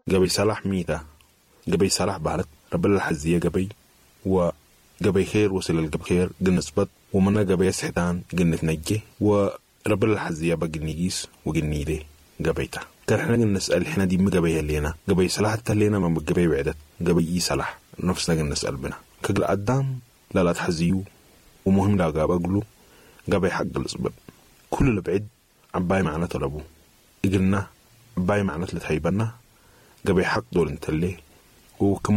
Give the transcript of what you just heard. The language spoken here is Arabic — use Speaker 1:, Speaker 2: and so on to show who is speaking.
Speaker 1: قبي صلاح ميتا قبي صلاح بارت رب الحزية قبي وقبي خير وصل القب خير قنصبت ومنا قبي سحتان قنت نجي ورب الحزية بقنيجيس وقنيدي قبيتا كان احنا نسأل احنا دي مقبي لينا قبي صلاح تلينا ما قبي وعدت قبي صلاح نفسنا نسأل بنا كقل قدام لا تحزيو ومهم لا قابقلو قبي حق الاسباب كل اللي بعد عباي معنا طلبو قلنا عباي معنا تلتهيبنا قبي حق دول انتلي وكم